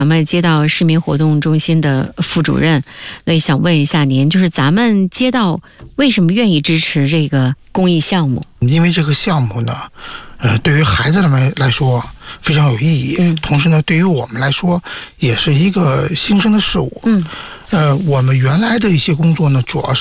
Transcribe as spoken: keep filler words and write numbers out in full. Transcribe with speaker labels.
Speaker 1: 咱们街道市民活动中心的副主任，那想问一下您，就是咱们街道为什么愿意支持这个公益项目？
Speaker 2: 因为这个项目呢，呃，对于孩子们来说非常有意义，嗯，同时呢，对于我们来说也是一个新生的事物，嗯，呃，我们原来的一些工作呢，主要是